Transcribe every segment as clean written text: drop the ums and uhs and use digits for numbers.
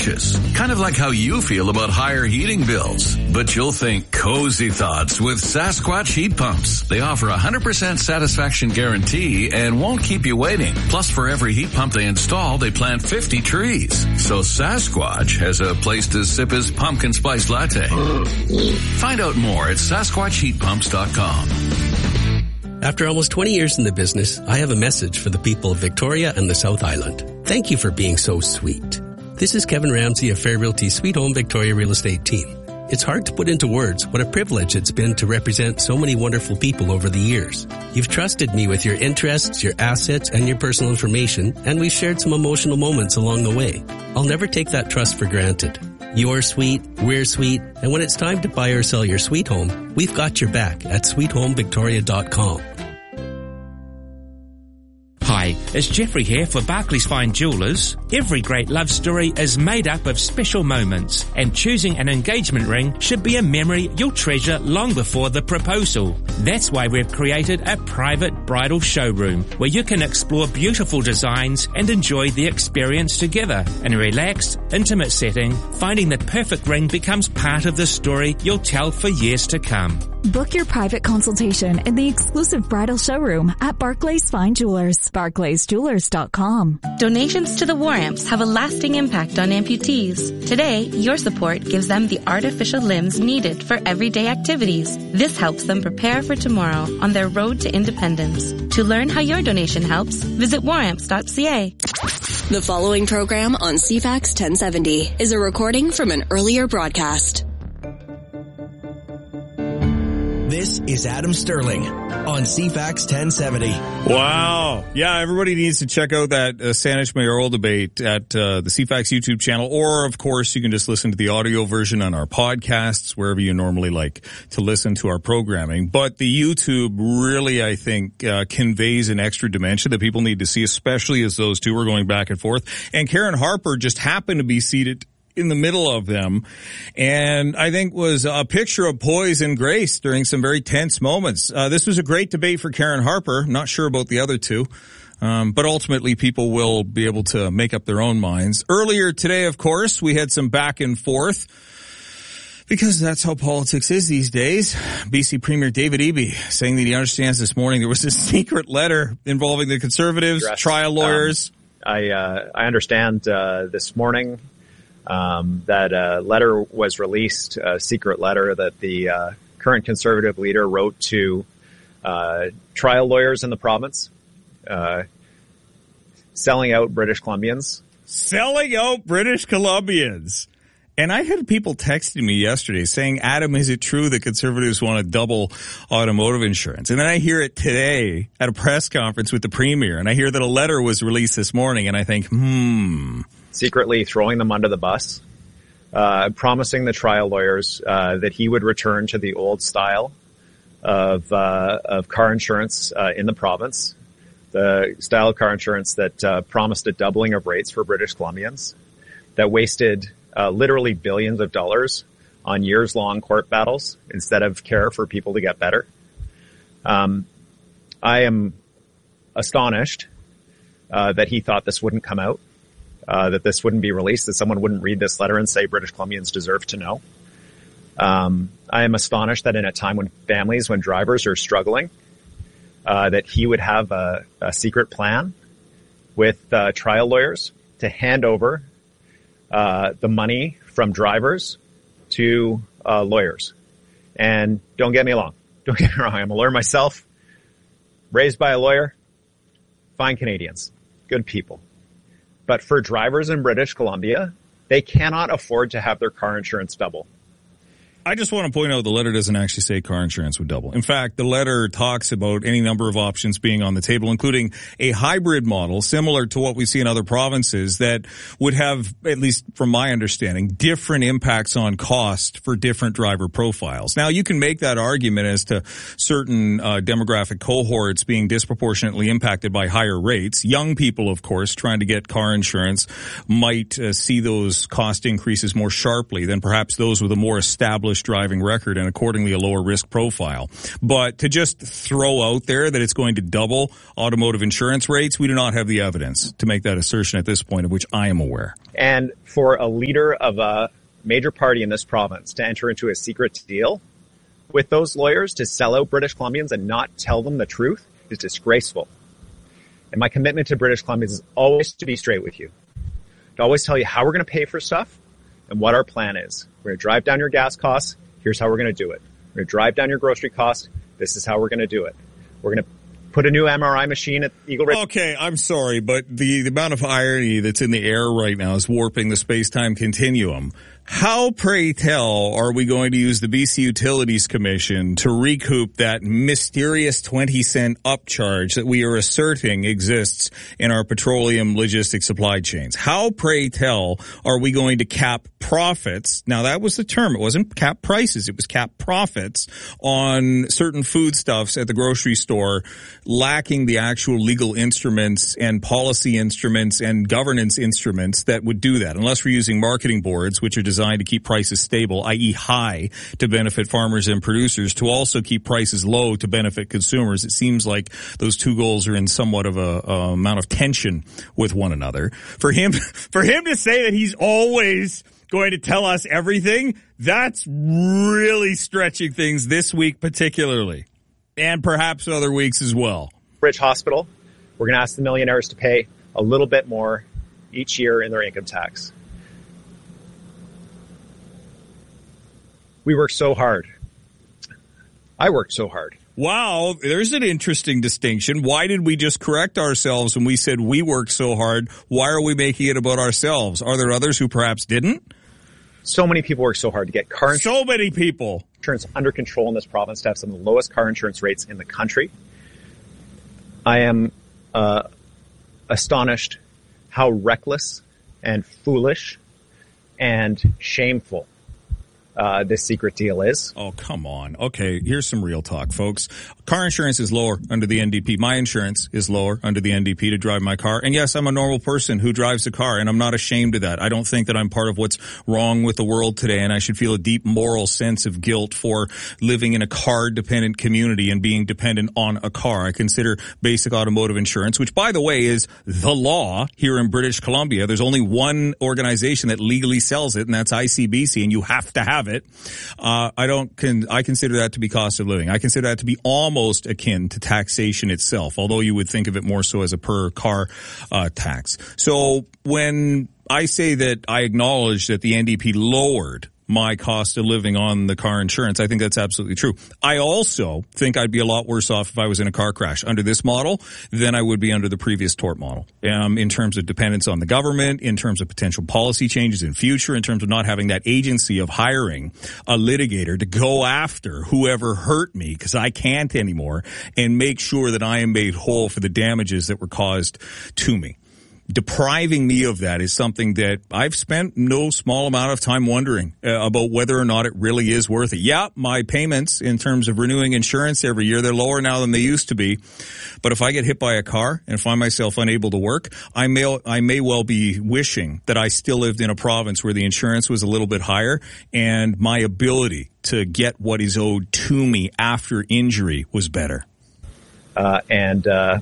approaches. Kind of like how you feel about higher heating bills. But you'll think cozy thoughts with Sasquatch heat pumps. They offer a 100% satisfaction guarantee and won't keep you waiting. Plus, for every heat pump they install, they plant 50 trees. So Sasquatch has a place to sip his pumpkin spice latte. Find out more at SasquatchHeatPumps.com. After almost 20 years in the business, I have a message for the people of Victoria and the South Island. Thank you for being so sweet. This is Kevin Ramsey of Fair Realty Sweet Home Victoria Real Estate Team. It's hard to put into words what a privilege it's been to represent so many wonderful people over the years. You've trusted me with your interests, your assets, and your personal information, and we've shared some emotional moments along the way. I'll never take that trust for granted. You're sweet, we're sweet, and when it's time to buy or sell your sweet home, we've got your back at sweethomevictoria.com. Hi, it's Jeffrey here for Barclays Fine Jewellers. Every great love story is made up of special moments, and choosing an engagement ring should be a memory you'll treasure long before the proposal. That's why we've created a private bridal showroom where you can explore beautiful designs and enjoy the experience together. In a relaxed, intimate setting, finding the perfect ring becomes part of the story you'll tell for years to come. Book your private consultation in the exclusive bridal showroom at Barclays Fine Jewellers. BarclaysJewellers.com. Donations to the War Amps have a lasting impact on amputees. Today, your support gives them the artificial limbs needed for everyday activities. This helps them prepare for tomorrow on their road to independence. To learn how your donation helps, visit waramps.ca. The following program on CFAX 1070 is a recording from an earlier broadcast. This is Adam Sterling on CFAX 1070. Wow. Yeah, everybody needs to check out that Saanich mayoral debate at the CFAX YouTube channel, or, of course, you can just listen to the audio version on our podcasts, wherever you normally like to listen to our programming. But the YouTube really, I think, conveys an extra dimension that people need to see, especially as those two are going back and forth. And Karen Harper just happened to be seated in the middle of them, and I think was a picture of poise and grace during some very tense moments. This was a great debate for Karen Harper. Not sure about the other two, but ultimately people will be able to make up their own minds. Earlier today, of course, we had some back and forth, because that's how politics is these days. BC Premier David Eby saying that he understands this morning there was a secret letter involving the Conservatives, trial lawyers. I understand this morning that a letter was released, a secret letter that the current Conservative leader wrote to trial lawyers in the province, selling out British Columbians. Selling out British Columbians. And I had people texting me yesterday saying, Adam, is it true that Conservatives want to double automotive insurance? And then I hear it today at a press conference with the Premier, and I hear that a letter was released this morning, and I think, secretly throwing them under the bus, promising the trial lawyers that he would return to the old style of car insurance in the province, the style of car insurance that promised a doubling of rates for British Columbians, that wasted literally billions of dollars on years-long court battles instead of care for people to get better. I am astonished that he thought this wouldn't come out. That this wouldn't be released, that someone wouldn't read this letter and say British Columbians deserve to know. I am astonished that in a time when drivers are struggling, that he would have a secret plan with trial lawyers to hand over the money from drivers to lawyers. And don't get me wrong, I'm a lawyer myself, raised by a lawyer, fine Canadians, good people. But for drivers in British Columbia, they cannot afford to have their car insurance double. I just want to point out the letter doesn't actually say car insurance would double. In fact, the letter talks about any number of options being on the table, including a hybrid model similar to what we see in other provinces that would have, at least from my understanding, different impacts on cost for different driver profiles. Now, you can make that argument as to certain demographic cohorts being disproportionately impacted by higher rates. Young people, of course, trying to get car insurance might see those cost increases more sharply than perhaps those with a more established established driving record and accordingly a lower risk profile. But to just throw out there that it's going to double automotive insurance rates, we do not have the evidence to make that assertion at this point, of which I am aware. And for a leader of a major party in this province to enter into a secret deal with those lawyers to sell out British Columbians and not tell them the truth is disgraceful. And my commitment to British Columbians is always to be straight with you, to always tell you how we're going to pay for stuff and what our plan is. We're going to drive down your gas costs. Here's how we're going to do it. We're going to drive down your grocery costs. This is how we're going to do it. We're going to put a new MRI machine at Eagle Ridge. Okay, I'm sorry, but the amount of irony that's in the air right now is warping the space-time continuum. How, pray tell, are we going to use the BC Utilities Commission to recoup that mysterious 20-cent upcharge that we are asserting exists in our petroleum logistics supply chains? How, pray tell, are we going to cap profits? Now, that was the term. It wasn't cap prices. It was cap profits on certain foodstuffs at the grocery store, lacking the actual legal instruments and policy instruments and governance instruments that would do that, unless we're using marketing boards, which are designed to keep prices stable, i.e. high, to benefit farmers and producers, to also keep prices low to benefit consumers. It seems like those two goals are in somewhat of a amount of tension with one another. For him to say that he's always going to tell us everything, that's really stretching things this week particularly, and perhaps other weeks as well. Ridge Hospital, we're going to ask the millionaires to pay a little bit more each year in their income tax. We work so hard. I worked so hard. Wow, there's an interesting distinction. Why did we just correct ourselves when we said we worked so hard? Why are we making it about ourselves? Are there others who perhaps didn't? So many people work so hard to get car insurance. So many people. Insurance under control in this province to have some of the lowest car insurance rates in the country. I am astonished how reckless and foolish and shameful this secret deal is. Oh, come on. Okay, here's some real talk, folks. Car insurance is lower under the NDP. My insurance is lower under the NDP to drive my car. And yes, I'm a normal person who drives a car, and I'm not ashamed of that. I don't think that I'm part of what's wrong with the world today, and I should feel a deep moral sense of guilt for living in a car-dependent community and being dependent on a car. I consider basic automotive insurance, which, by the way, is the law here in British Columbia. There's only one organization that legally sells it, and that's ICBC, and you have to have it. I consider that to be cost of living. I consider that to be almost akin to taxation itself, although you would think of it more so as a per car tax. So when I say that I acknowledge that the NDP lowered my cost of living on the car insurance, I think that's absolutely true. I also think I'd be a lot worse off if I was in a car crash under this model than I would be under the previous tort model, in terms of dependence on the government, in terms of potential policy changes in future, in terms of not having that agency of hiring a litigator to go after whoever hurt me, because I can't anymore, and make sure that I am made whole for the damages that were caused to me. Depriving me of that is something that I've spent no small amount of time wondering about whether or not it really is worth it. Yeah, my payments in terms of renewing insurance every year, they're lower now than they used to be. But if I get hit by a car and find myself unable to work, I may well be wishing that I still lived in a province where the insurance was a little bit higher and my ability to get what is owed to me after injury was better. And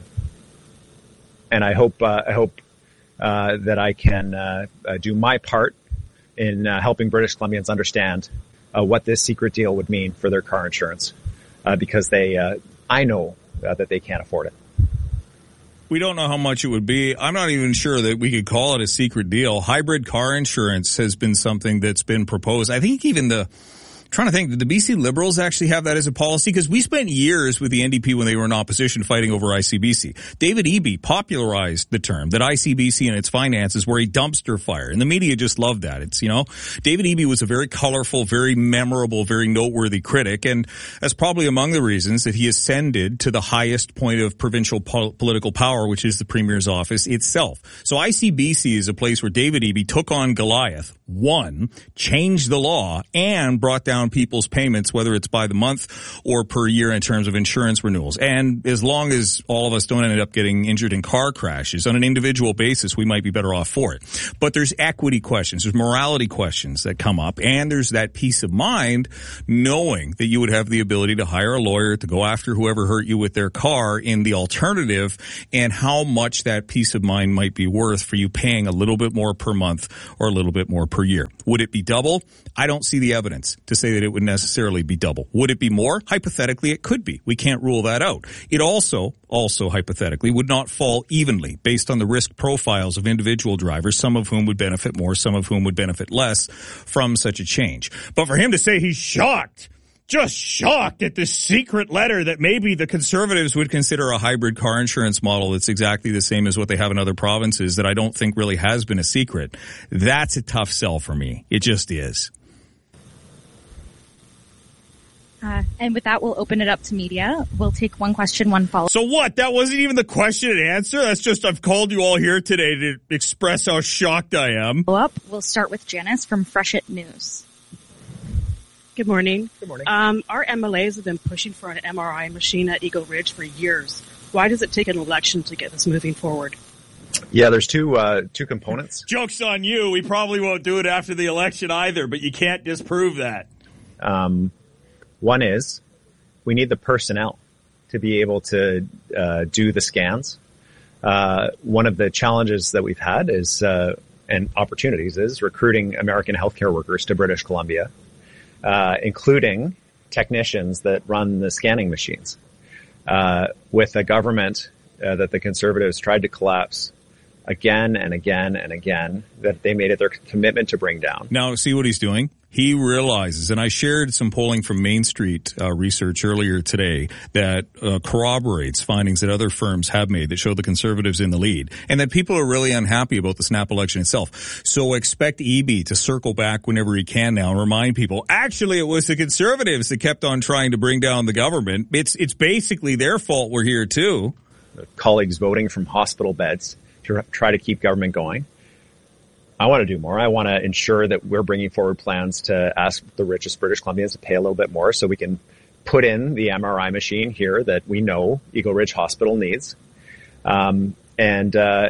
I hope that I can do my part in helping British Columbians understand what this secret deal would mean for their car insurance, because I know that they can't afford it. We don't know how much it would be. I'm not even sure that we could call it a secret deal. Hybrid car insurance has been something that's been proposed. I think even trying to think, did the BC Liberals actually have that as a policy? Because we spent years with the NDP when they were in opposition fighting over ICBC. David Eby popularized the term that ICBC and its finances were a dumpster fire, and the media just loved that. It's, David Eby was a very colorful, very memorable, very noteworthy critic, and that's probably among the reasons that he ascended to the highest point of provincial political power, which is the Premier's office itself. So ICBC is a place where David Eby took on Goliath, won, changed the law, and brought down down people's payments, whether it's by the month or per year in terms of insurance renewals. And as long as all of us don't end up getting injured in car crashes, on an individual basis, we might be better off for it. But there's equity questions, there's morality questions that come up, and there's that peace of mind knowing that you would have the ability to hire a lawyer to go after whoever hurt you with their car in the alternative, and how much that peace of mind might be worth for you paying a little bit more per month or a little bit more per year. Would it be double? I don't see the evidence to say that it would necessarily be double. Would it be more? Hypothetically, it could be. We can't rule that out. It also hypothetically would not fall evenly based on the risk profiles of individual drivers, some of whom would benefit more, some of whom would benefit less from such a change. But for him to say he's shocked, just shocked at this secret letter that maybe the Conservatives would consider a hybrid car insurance model that's exactly the same as what they have in other provinces that I don't think really has been a secret, that's a tough sell for me. It just is. And with that, we'll open it up to media. We'll take one question, one follow-up. So what? That wasn't even the question and answer? That's just, I've called you all here today to express how shocked I am. We'll start with Janice from Freshet News. Good morning. Good morning. Our MLAs have been pushing for an MRI machine at Eagle Ridge for years. Why does it take an election to get this moving forward? Yeah, there's two components. Joke's on you. We probably won't do it after the election either, but you can't disprove that. One is we need the personnel to be able to do the scans. One of the challenges that we've had is and opportunities is recruiting American healthcare workers to British Columbia, including technicians that run the scanning machines. With a government that the Conservatives tried to collapse again and again and again, that they made it their commitment to bring down. Now, see what he's doing? He realizes, and I shared some polling from Main Street research earlier today that corroborates findings that other firms have made that show the Conservatives in the lead, and that people are really unhappy about the snap election itself. So expect EB to circle back whenever he can now and remind people, actually, it was the Conservatives that kept on trying to bring down the government. It's basically their fault we're here too. Colleagues voting from hospital beds to try to keep government going. I want to do more. I want to ensure that we're bringing forward plans to ask the richest British Columbians to pay a little bit more so we can put in the MRI machine here that we know Eagle Ridge Hospital needs. And to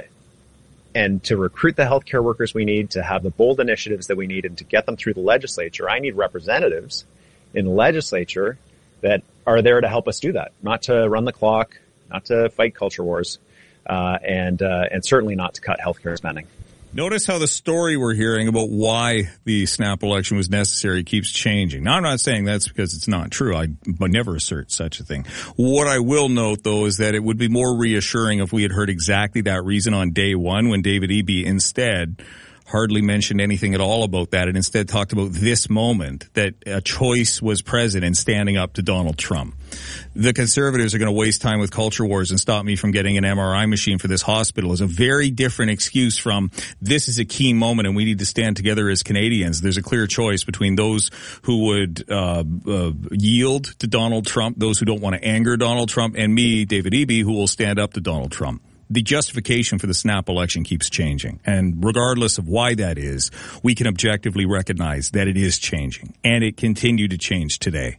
recruit the healthcare workers we need, to have the bold initiatives that we need, and to get them through the legislature, I need representatives in the legislature that are there to help us do that, not to run the clock, not to fight culture wars, and certainly not to cut healthcare spending. Notice how the story we're hearing about why the snap election was necessary keeps changing. Now, I'm not saying that's because it's not true. I never assert such a thing. What I will note, though, is that it would be more reassuring if we had heard exactly that reason on day one, when David Eby instead hardly mentioned anything at all about that, and instead talked about this moment, that a choice was present in standing up to Donald Trump. The Conservatives are going to waste time with culture wars and stop me from getting an MRI machine for this hospital is a very different excuse from this is a key moment and we need to stand together as Canadians. There's a clear choice between those who would yield to Donald Trump, those who don't want to anger Donald Trump, and me, David Eby, who will stand up to Donald Trump. The justification for the snap election keeps changing. And regardless of why that is, we can objectively recognize that it is changing. And it continued to change today.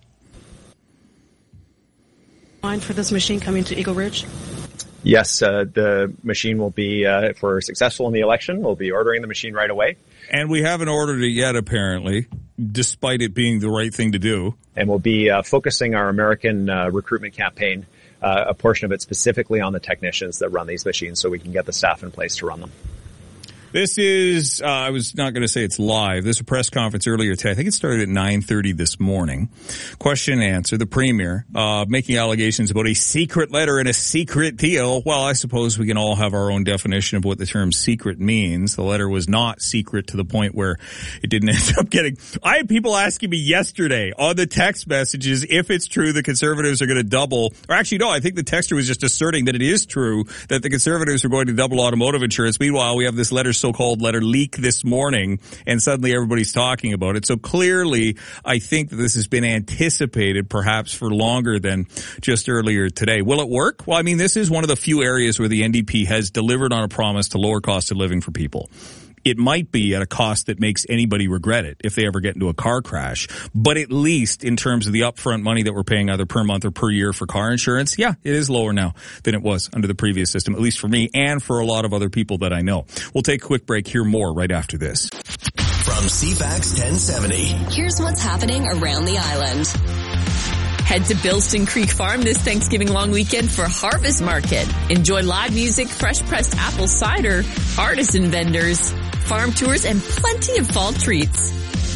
Mind for this machine coming to Eagle Ridge? Yes, the machine will be, if we're successful in the election, we'll be ordering the machine right away. And we haven't ordered it yet, apparently, despite it being the right thing to do. And we'll be focusing our American recruitment campaign, a portion of it specifically on the technicians that run these machines so we can get the staff in place to run them. This is, I was not going to say it's live. There's a press conference earlier today. I think it started at 9:30 this morning. Question and answer. The Premier making allegations about a secret letter and a secret deal. Well, I suppose we can all have our own definition of what the term secret means. The letter was not secret to the point where it didn't end up getting... I had people asking me yesterday on the text messages if it's true the Conservatives are going to double... Or actually, no, I think the texter was just asserting that it is true that the Conservatives are going to double automotive insurance. Meanwhile, we have this so-called letter leak this morning, and suddenly everybody's talking about it. So clearly, I think that this has been anticipated perhaps for longer than just earlier today. Will it work? Well, I mean, this is one of the few areas where the NDP has delivered on a promise to lower cost of living for people. It might be at a cost that makes anybody regret it if they ever get into a car crash. But at least in terms of the upfront money that we're paying either per month or per year for car insurance, yeah, it is lower now than it was under the previous system, at least for me and for a lot of other people that I know. We'll take a quick break. Hear more right after this. From CFAX 1070. Here's what's happening around the island. Head to Bilston Creek Farm this Thanksgiving long weekend for Harvest Market. Enjoy live music, fresh pressed apple cider, artisan vendors, farm tours, and plenty of fall treats.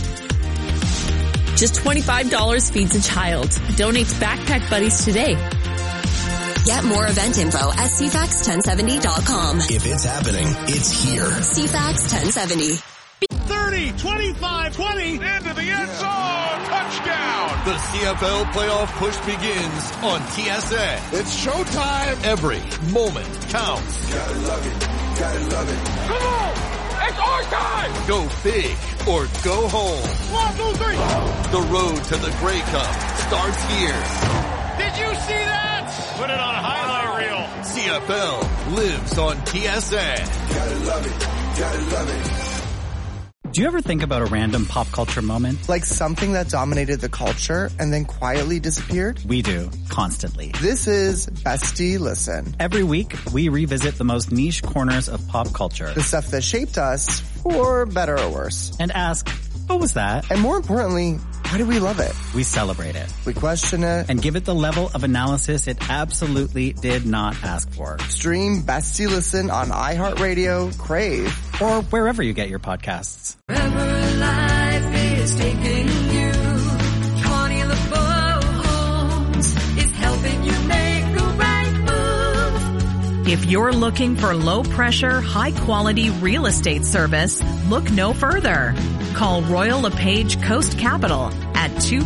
Just $25 feeds a child. Donate to Backpack Buddies today. Get more event info at CFAX1070.com. If it's happening, it's here. CFAX 1070. 30, 25, 20, into the end zone, touchdown! The CFL playoff push begins on TSN. It's showtime! Every moment counts. Gotta love it, gotta love it. Come on! It's our time! Go big or go home. 1, 2, 3! The road to the Grey Cup starts here. Did you see that? Put it on a highlight reel. CFL lives on TSN. Gotta love it, gotta love it. Do you ever think about a random pop culture moment? Like something that dominated the culture and then quietly disappeared? We do, constantly. This is Bestie Listen. Every week, we revisit the most niche corners of pop culture. The stuff that shaped us, for better or worse. And ask, what was that? And more importantly, why do we love it? We celebrate it. We question it. And give it the level of analysis it absolutely did not ask for. Stream Bestie Listen on iHeartRadio, Crave, or wherever you get your podcasts. Wherever life is taking you, Connie LeBeau Homes is helping you make the right move. If you're looking for low-pressure, high-quality real estate service, look no further. Call Royal LePage Coast Capital at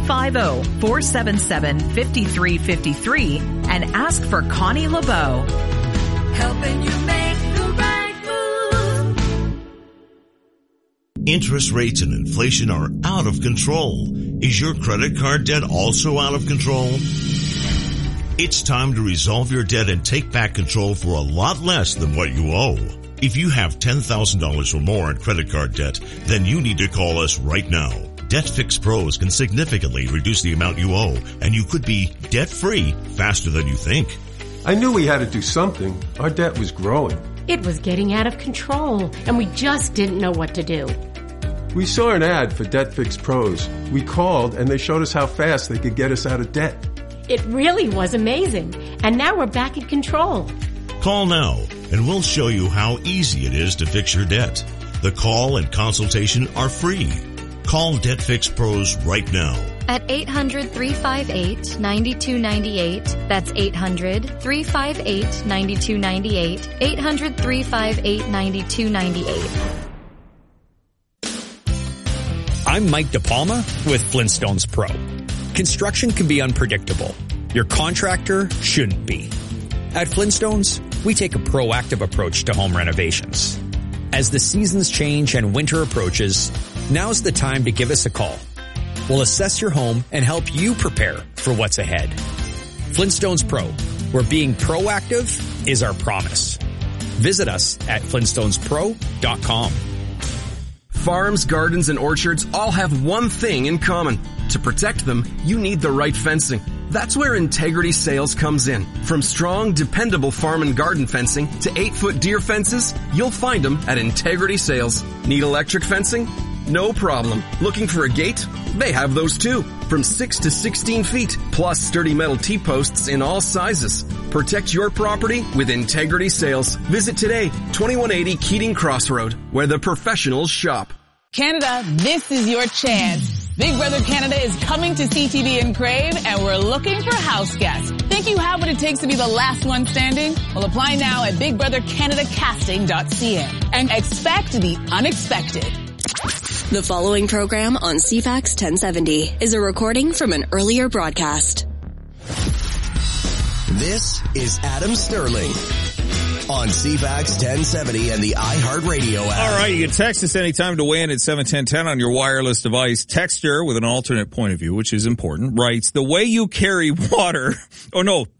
250-477-5353 and ask for Connie LeBeau. Helping you make the right move. Interest rates and inflation are out of control. Is your credit card debt also out of control? It's time to resolve your debt and take back control for a lot less than what you owe. If you have $10,000 or more in credit card debt, then you need to call us right now. Debt Fix Pros can significantly reduce the amount you owe, and you could be debt-free faster than you think. I knew we had to do something. Our debt was growing. It was getting out of control, and we just didn't know what to do. We saw an ad for Debt Fix Pros. We called, and they showed us how fast they could get us out of debt. It really was amazing, and now we're back in control. Call now, and we'll show you how easy it is to fix your debt. The call and consultation are free. Call Debt Fix Pros right now. At 800-358-9298. That's 800-358-9298. 800-358-9298. I'm Mike DePalma with Flintstones Pro. Construction can be unpredictable. Your contractor shouldn't be. At Flintstones, we take a proactive approach to home renovations. As the seasons change and winter approaches, now's the time to give us a call. We'll assess your home and help you prepare for what's ahead. Flintstones Pro, where being proactive is our promise. Visit us at flintstonespro.com. Farms, gardens, and orchards all have one thing in common. To protect them, you need the right fencing. That's where Integrity Sales comes in. From strong, dependable farm and garden fencing to 8-foot deer fences, you'll find them at Integrity Sales. Need electric fencing? No problem. Looking for a gate? They have those too. From 6 to 16 feet, plus sturdy metal T-posts in all sizes. Protect your property with Integrity Sales. Visit today, 2180 Keating Crossroad, where the professionals shop. Canada, this is your chance. Big Brother Canada is coming to CTV and Crave, and we're looking for house guests. Think you have what it takes to be the last one standing? Well, apply now at BigBrotherCanadaCasting.ca and expect the unexpected. The following program on CFAX 1070 is a recording from an earlier broadcast. This is Adam Sterling on CFAX 1070 and the iHeartRadio app. All right, you can text us anytime to weigh in at 71010 on your wireless device. Texter with an alternate point of view, which is important, writes, the way you carry water,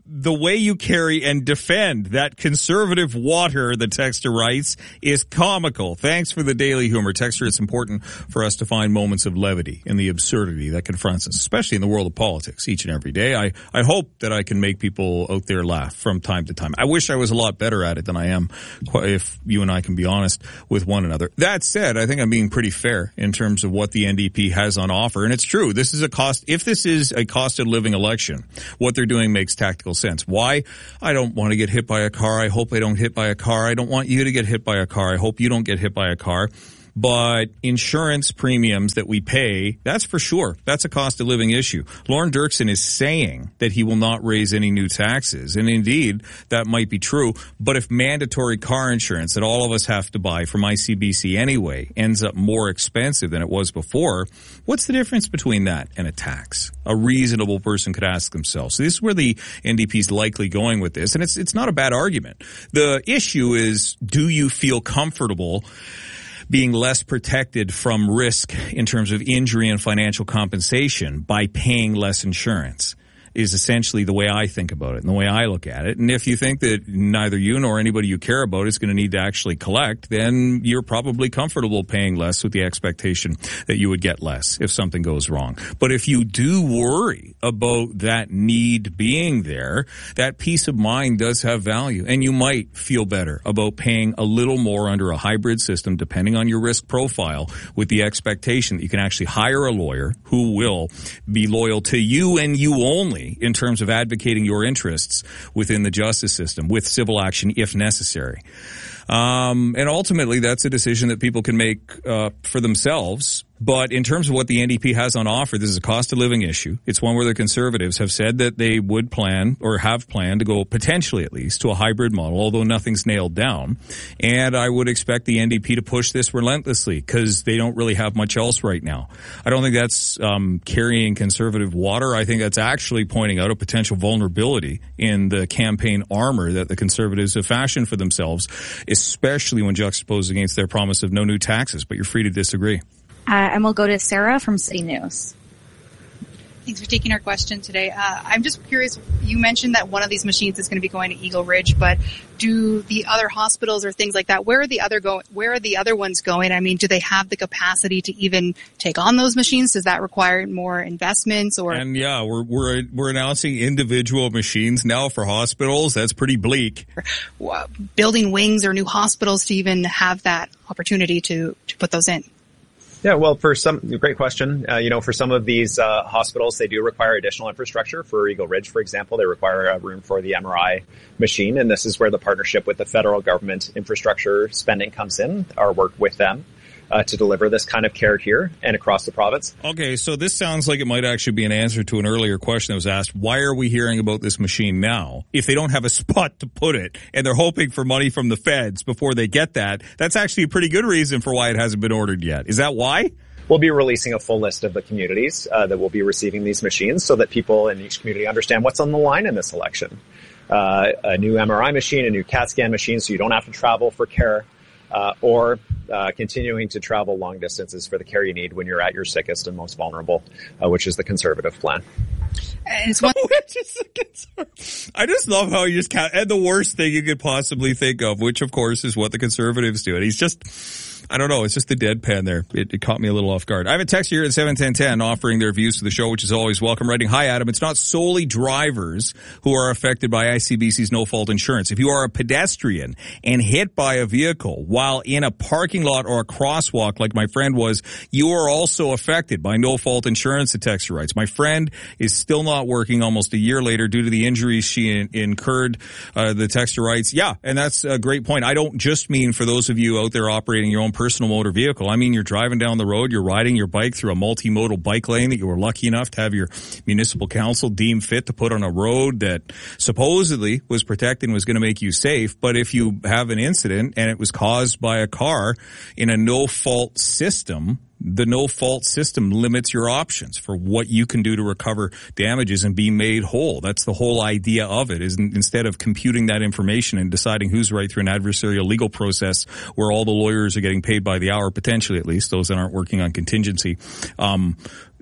the way you carry and defend that conservative water, the texter writes, is comical. Thanks for the daily humor. Texter, it's important for us to find moments of levity in the absurdity that confronts us, especially in the world of politics each and every day. I hope that I can make people out there laugh from time to time. I wish I was a lot better at it than I am, if you and I can be honest with one another. That said, I think I'm being pretty fair in terms of what the NDP has on offer. And it's true. This is if this is a cost of living election, what they're doing makes tactical sense. Why? I don't want to get hit by a car. I hope I don't hit by a car. I don't want you to get hit by a car. I hope you don't get hit by a car. But insurance premiums that we pay, that's for sure. That's a cost of living issue. Lorne Dirksen is saying that he will not raise any new taxes. And indeed, that might be true. But if mandatory car insurance that all of us have to buy from ICBC anyway ends up more expensive than it was before, what's the difference between that and a tax? A reasonable person could ask themselves. So this is where the NDP is likely going with this. And it's not a bad argument. The issue is, do you feel comfortable being less protected from risk in terms of injury and financial compensation by paying less insurance? Is essentially the way I think about it and the way I look at it. And if you think that neither you nor anybody you care about is going to need to actually collect, then you're probably comfortable paying less with the expectation that you would get less if something goes wrong. But if you do worry about that need being there, that peace of mind does have value. And you might feel better about paying a little more under a hybrid system, depending on your risk profile, with the expectation that you can actually hire a lawyer who will be loyal to you and you only in terms of advocating your interests within the justice system with civil action if necessary. And ultimately, that's a decision that people can make for themselves. But in terms of what the NDP has on offer, this is a cost of living issue. It's one where the Conservatives have said that they would plan or have planned to go potentially at least to a hybrid model, although nothing's nailed down. And I would expect the NDP to push this relentlessly because they don't really have much else right now. I don't think that's carrying Conservative water. I think that's actually pointing out a potential vulnerability in the campaign armor that the Conservatives have fashioned for themselves, especially when juxtaposed against their promise of no new taxes. But you're free to disagree. And we'll go to Sarah from City News. Thanks for taking our question today. I'm just curious, you mentioned that one of these machines is going to be going to Eagle Ridge, but do the other hospitals or things like that, where are the other ones going? I mean, do they have the capacity to even take on those machines? Does that require more investments or? And yeah, we're announcing individual machines now for hospitals. That's pretty bleak. Building wings or new hospitals to even have that opportunity to put those in. Yeah, well, great question. For some of these hospitals, they do require additional infrastructure. For Eagle Ridge, for example, they require a room for the MRI machine, and this is where the partnership with the federal government infrastructure spending comes in, our work with them to deliver this kind of care here and across the province. Okay, so this sounds like it might actually be an answer to an earlier question that was asked. Why are we hearing about this machine now? If they don't have a spot to put it and they're hoping for money from the feds before they get that, that's actually a pretty good reason for why it hasn't been ordered yet. Is that why? We'll be releasing a full list of the communities that will be receiving these machines so that people in each community understand what's on the line in this election. A new MRI machine, a new CAT scan machine, so you don't have to travel for care. Or continuing to travel long distances for the care you need when you're at your sickest and most vulnerable, which is the Conservative plan. I just love how you just and the worst thing you could possibly think of, which of course is what the Conservatives do. And he's just, I don't know, it's just the deadpan there. It caught me a little off guard. I have a text here at 71010 offering their views to the show, which is always welcome. Writing, hi Adam, it's not solely drivers who are affected by ICBC's no-fault insurance. If you are a pedestrian and hit by a vehicle while in a parking lot or a crosswalk like my friend was, you are also affected by no-fault insurance, the texter writes. My friend is still not working almost a year later due to the injuries she incurred, the texter writes. Yeah, and that's a great point. I don't just mean for those of you out there operating your own personal motor vehicle. I mean, you're driving down the road, you're riding your bike through a multimodal bike lane that you were lucky enough to have your municipal council deem fit to put on a road that supposedly was protected and was going to make you safe. But if you have an incident and it was caused by a car in a no-fault system, the no-fault system limits your options for what you can do to recover damages and be made whole. That's the whole idea of it, is instead of computing that information and deciding who's right through an adversarial legal process where all the lawyers are getting paid by the hour, potentially at least, those that aren't working on contingency,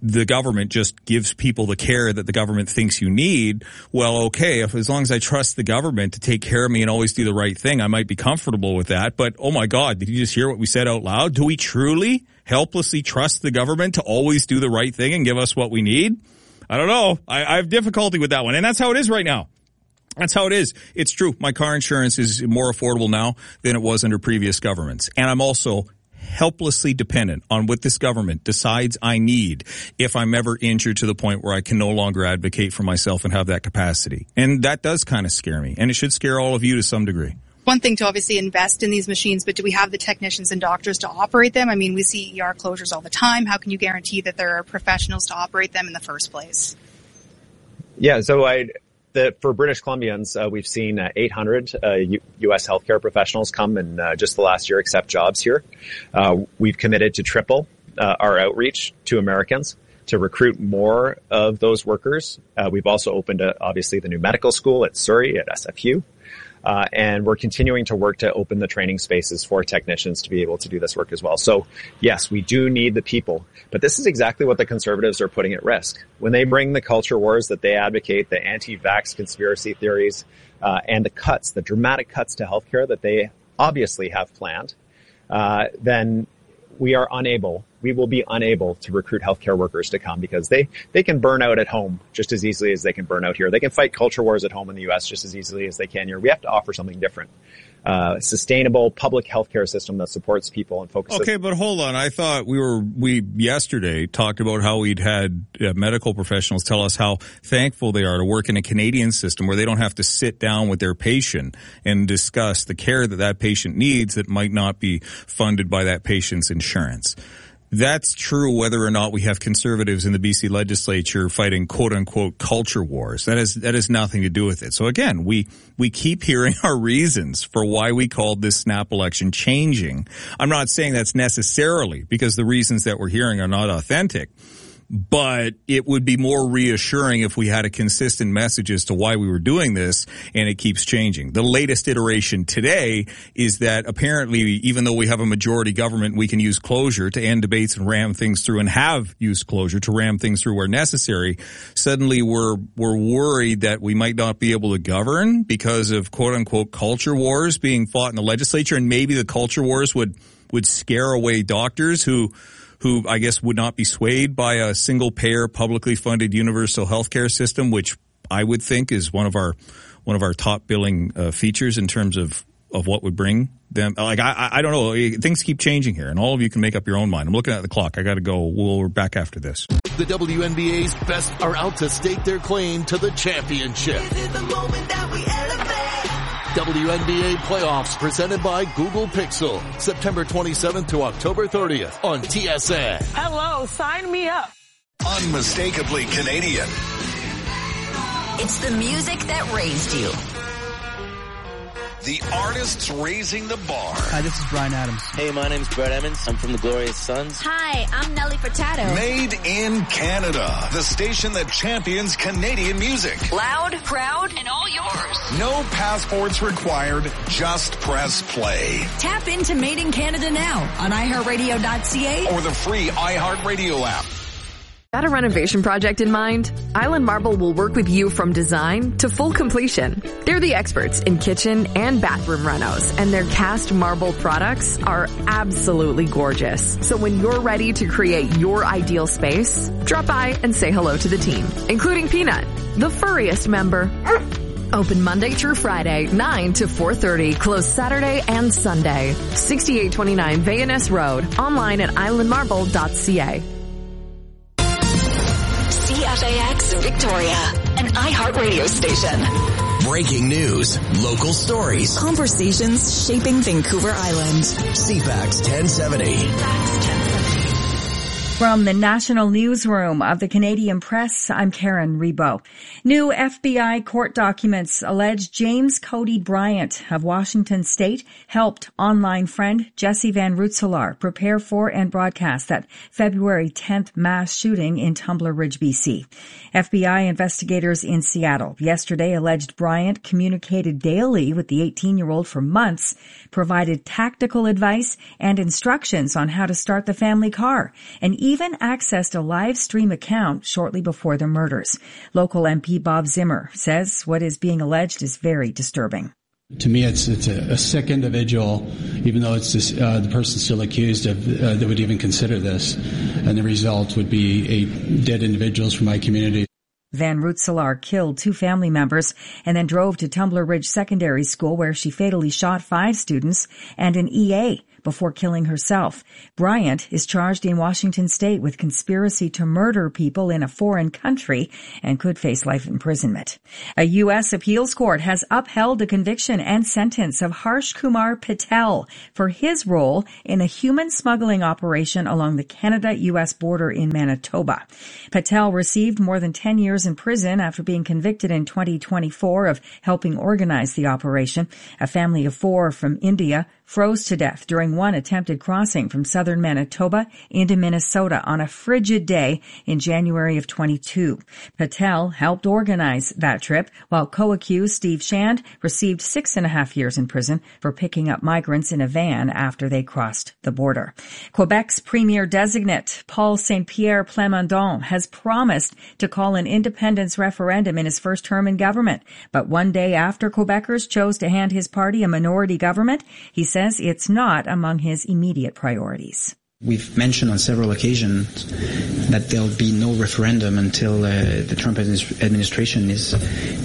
the government just gives people the care that the government thinks you need, well, okay, as long as I trust the government to take care of me and always do the right thing, I might be comfortable with that. But, oh my God, did you just hear what we said out loud? Do we truly helplessly trust the government to always do the right thing and give us what we need? I don't know. I have difficulty with that one. And that's how it is right now. That's how it is. It's true. My car insurance is more affordable now than it was under previous governments. And I'm also helplessly dependent on what this government decides I need if I'm ever injured to the point where I can no longer advocate for myself and have that capacity. And that does kind of scare me. And it should scare all of you to some degree. One thing to obviously invest in these machines, but do we have the technicians and doctors to operate them? I mean, we see ER closures all the time. How can you guarantee that there are professionals to operate them in the first place? Yeah, so for British Columbians, we've seen 800 U.S. healthcare professionals come in just the last year accept jobs here. We've committed to triple our outreach to Americans to recruit more of those workers. We've also opened, obviously, the new medical school at Surrey at SFU. And we're continuing to work to open the training spaces for technicians to be able to do this work as well. So, yes, we do need the people. But this is exactly what the Conservatives are putting at risk. When they bring the culture wars that they advocate, the anti-vax conspiracy theories, and the dramatic cuts to healthcare that they obviously have planned, then we will be unable to recruit healthcare workers to come because they can burn out at home just as easily as they can burn out here. They can fight culture wars at home in the U.S. just as easily as they can here. We have to offer something different. Sustainable public healthcare system that supports people and focuses. Okay, but hold on. I thought we yesterday talked about how we'd had medical professionals tell us how thankful they are to work in a Canadian system where they don't have to sit down with their patient and discuss the care that patient needs that might not be funded by that patient's insurance. That's true whether or not we have Conservatives in the BC legislature fighting quote-unquote culture wars. That has nothing to do with it. So again, we keep hearing our reasons for why we called this snap election changing. I'm not saying that's necessarily because the reasons that we're hearing are not authentic. But it would be more reassuring if we had a consistent message as to why we were doing this, and it keeps changing. The latest iteration today is that apparently, even though we have a majority government, we can use closure to end debates and ram things through, and have used closure to ram things through where necessary. Suddenly we're worried that we might not be able to govern because of quote-unquote culture wars being fought in the legislature, and maybe the culture wars would scare away doctors who I guess would not be swayed by a single payer publicly funded universal healthcare system, which I would think is one of our top billing features in terms of what would bring them. Like I don't know, things keep changing here, and all of you can make up your own mind. I'm looking at the clock. I got to go. We're back after this. The WNBA's best are out to stake their claim to the championship. WNBA playoffs presented by Google Pixel, September 27th to October 30th on TSN. Hello, sign me up. Unmistakably Canadian. It's the music that raised you. The artists raising the bar. Hi, this is Bryan Adams. Hey, my name's Brett Emmons. I'm from the Glorious Sons. Hi, I'm Nelly Furtado. Made in Canada. The station that champions Canadian music. Loud, proud, and all yours. No passports required. Just press play. Tap into Made in Canada now on iHeartRadio.ca or the free iHeartRadio app. Got a renovation project in mind? Island Marble will work with you from design to full completion. They're the experts in kitchen and bathroom renos, and their cast marble products are absolutely gorgeous. So when you're ready to create your ideal space, drop by and say hello to the team, including Peanut, the furriest member. Open Monday through Friday, 9 to 4:30. Closed Saturday and Sunday. 6829 Vayanus Road. Online at islandmarble.ca. CFAX Victoria, an iHeartRadio station. Breaking news, local stories, Conversations shaping Vancouver Island. CFAX 1070. From the National Newsroom of the Canadian Press, I'm Karen Rebo. New FBI court documents allege James Cody Bryant of Washington State helped online friend Jesse Van Rootselaar prepare for and broadcast that February 10th mass shooting in Tumbler Ridge, BC. FBI investigators in Seattle yesterday alleged Bryant communicated daily with the 18-year-old for months, provided tactical advice and instructions on how to start the family car, and even even accessed a live stream account shortly before the murders. Local MP Bob Zimmer says what is being alleged is very disturbing. To me, it's a sick individual, even though it's this, the person still accused of that would even consider this, and the result would be dead individuals from my community. Van Roetselaar killed 2 family members and then drove to Tumbler Ridge Secondary School where she fatally shot 5 students and an EA before killing herself. Bryant is charged in Washington state with conspiracy to murder people in a foreign country and could face life imprisonment. A U.S. appeals court has upheld the conviction and sentence of Harsh Kumar Patel for his role in a human smuggling operation along the Canada-U.S. border in Manitoba. Patel received more than 10 years in prison after being convicted in 2024 of helping organize the operation. A family of 4 from India froze to death during one attempted crossing from southern Manitoba into Minnesota on a frigid day in January of 22. Patel helped organize that trip, while co-accused Steve Shand received 6.5 years in prison for picking up migrants in a van after they crossed the border. Quebec's premier designate, Paul Saint-Pierre Plamondon, has promised to call an independence referendum in his first term in government. But one day after Quebecers chose to hand his party a minority government, he says it's not among his immediate priorities. We've mentioned on several occasions that there'll be no referendum until the Trump administration is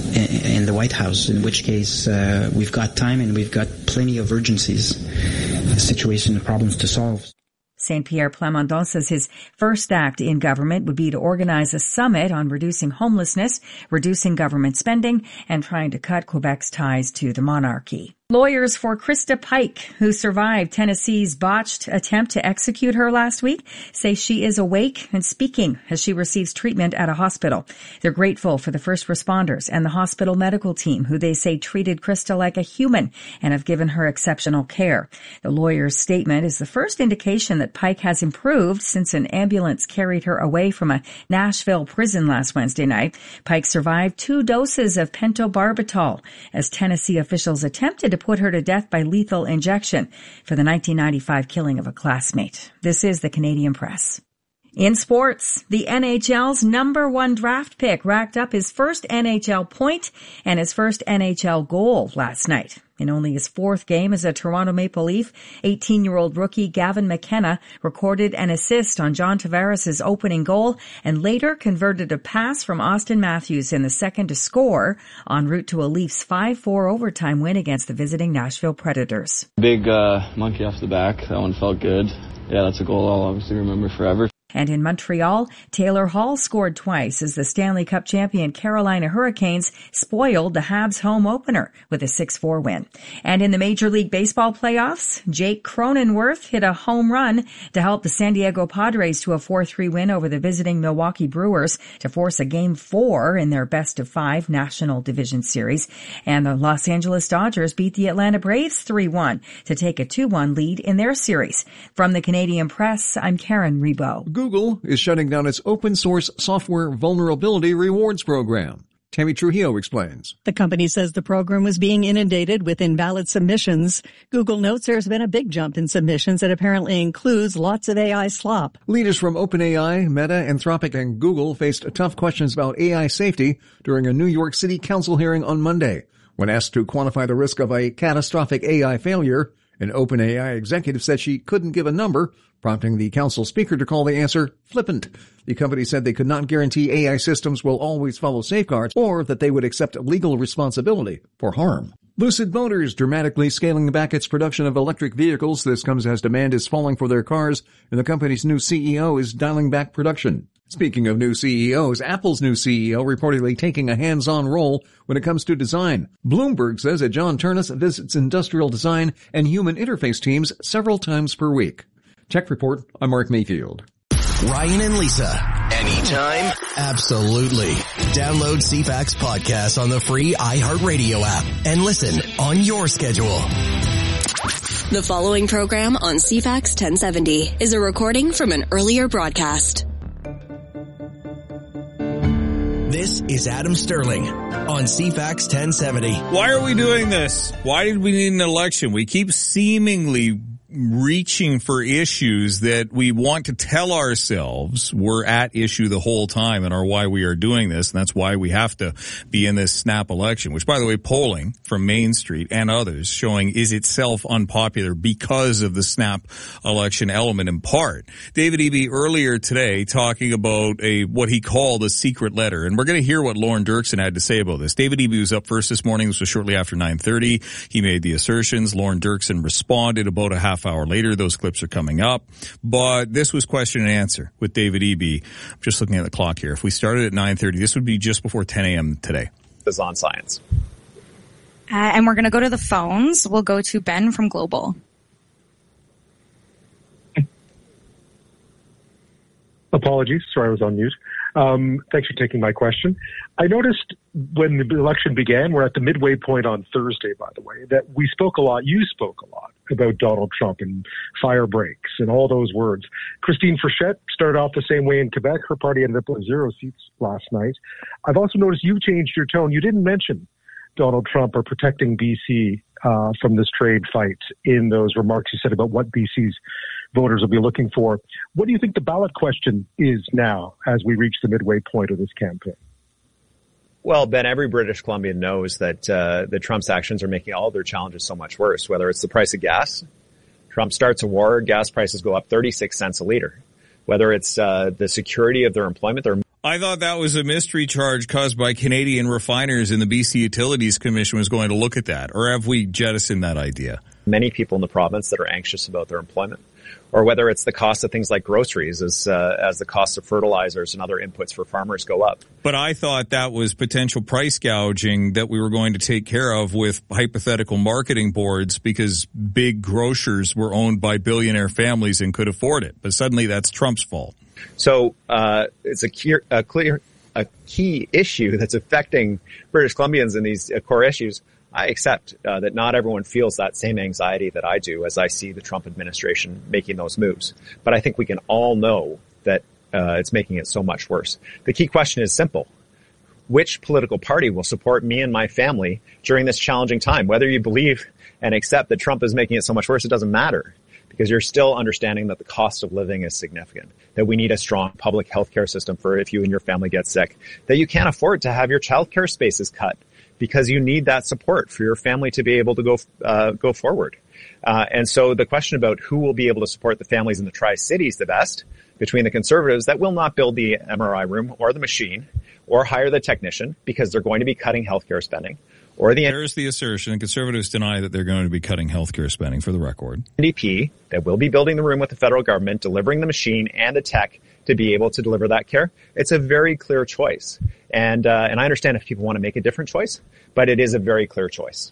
in the White House, in which case we've got time and we've got plenty of urgencies, situation and problems to solve. Saint-Pierre Plamondon says his first act in government would be to organize a summit on reducing homelessness, reducing government spending, and trying to cut Quebec's ties to the monarchy. Lawyers for Krista Pike, who survived Tennessee's botched attempt to execute her last week, say she is awake and speaking as she receives treatment at a hospital. They're grateful for the first responders and the hospital medical team, who they say treated Krista like a human and have given her exceptional care. The lawyer's statement is the first indication that Pike has improved since an ambulance carried her away from a Nashville prison last Wednesday night. Pike survived 2 doses of pentobarbital as Tennessee officials attempted to put her to death by lethal injection for the 1995 killing of a classmate. This is the Canadian Press. In sports, the NHL's number 1 draft pick racked up his first NHL point and his first NHL goal last night. In only his 4th game as a Toronto Maple Leaf, 18-year-old rookie Gavin McKenna recorded an assist on John Tavares' opening goal and later converted a pass from Austin Matthews in the second to score en route to a Leafs 5-4 overtime win against the visiting Nashville Predators. Big monkey off the back. That one felt good. Yeah, that's a goal I'll obviously remember forever. And in Montreal, Taylor Hall scored twice as the Stanley Cup champion Carolina Hurricanes spoiled the Habs home opener with a 6-4 win. And in the Major League Baseball playoffs, Jake Cronenworth hit a home run to help the San Diego Padres to a 4-3 win over the visiting Milwaukee Brewers to force a Game 4 in their best-of-5 National Division Series. And the Los Angeles Dodgers beat the Atlanta Braves 3-1 to take a 2-1 lead in their series. From the Canadian Press, I'm Karen Rebo. Google is shutting down its open source software vulnerability rewards program. Tammy Trujillo explains. The company says the program was being inundated with invalid submissions. Google notes there's been a big jump in submissions that apparently includes lots of AI slop. Leaders from OpenAI, Meta, Anthropic, and Google faced tough questions about AI safety during a New York City Council hearing on Monday. When asked to quantify the risk of a catastrophic AI failure, an OpenAI executive said she couldn't give a number, prompting the council speaker to call the answer flippant. The company said they could not guarantee AI systems will always follow safeguards or that they would accept legal responsibility for harm. Lucid Motors dramatically scaling back its production of electric vehicles. This comes as demand is falling for their cars, and the company's new CEO is dialing back production. Speaking of new CEOs, Apple's new CEO reportedly taking a hands-on role when it comes to design. Bloomberg says that John Ternus visits industrial design and human interface teams several times per week. Tech Report, I'm Mark Mayfield. Ryan and Lisa. Anytime? Absolutely. Download CFAX podcast on the free iHeartRadio app and listen on your schedule. The following program on CFAX 1070 is a recording from an earlier broadcast. This is Adam Sterling on CFAX 1070. Why are we doing this? Why did we need an election? We keep seemingly reaching for issues that we want to tell ourselves were at issue the whole time and are why we are doing this. And that's why we have to be in this snap election, which, by the way, polling from Main Street and others showing is itself unpopular because of the snap election element in part. David Eby earlier today talking about what he called a secret letter. And we're going to hear what Lauren Dirksen had to say about this. David Eby was up first this morning. This was shortly after 9:30. He made the assertions. Lauren Dirksen responded about a half hour later. Those clips are coming up. But this was question and answer with David Eby. I'm just looking at the clock here. If we started at 9:30, this would be just before 10 a.m. today. Is on science. And we're going to go to the phones. We'll go to Ben from Global. Apologies. Sorry, I was on mute. Thanks for taking my question. I noticed when the election began, we're at the midway point on Thursday, by the way, that we spoke a lot, you spoke a lot about Donald Trump and fire breaks and all those words. Christine Frechette started off the same way in Quebec. Her party ended up with 0 seats last night. I've also noticed you've changed your tone. You didn't mention Donald Trump or protecting BC from this trade fight in those remarks you said about what BC's voters will be looking for. What do you think the ballot question is now as we reach the midway point of this campaign? Well, Ben, every British Columbian knows that Trump's actions are making all their challenges so much worse, whether it's the price of gas. Trump starts a war, gas prices go up 36 cents a liter. Whether it's the security of their employment, I thought that was a mystery charge caused by Canadian refiners, and the BC Utilities Commission was going to look at that. Or have we jettisoned that idea? Many people in the province that are anxious about their employment. Or whether it's the cost of things like groceries as the cost of fertilizers and other inputs for farmers go up. But I thought that was potential price gouging that we were going to take care of with hypothetical marketing boards because big grocers were owned by billionaire families and could afford it. But suddenly that's Trump's fault. So it's a key issue that's affecting British Columbians in these core issues. I accept that not everyone feels that same anxiety that I do as I see the Trump administration making those moves. But I think we can all know that it's making it so much worse. The key question is simple. Which political party will support me and my family during this challenging time? Whether you believe and accept that Trump is making it so much worse, it doesn't matter. Because you're still understanding that the cost of living is significant, that we need a strong public health care system for if you and your family get sick, that you can't afford to have your child care spaces cut because you need that support for your family to be able to go forward. And so the question about who will be able to support the families in the Tri-Cities the best between the Conservatives that will not build the MRI room or the machine or hire the technician because they're going to be cutting healthcare spending. Or there's the assertion. Conservatives deny that they're going to be cutting healthcare spending, for the record. NDP that will be building the room with the federal government, delivering the machine and the tech to be able to deliver that care. It's a very clear choice. And I understand if people want to make a different choice, but it is a very clear choice.